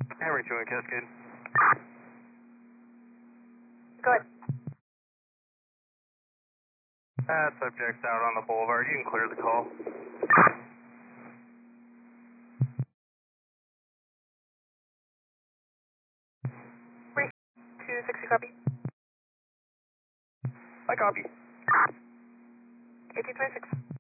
Henry 2 and Cascade. Go ahead. Subject's out on the boulevard. You can clear the call. 260, copy. I copy. 1826.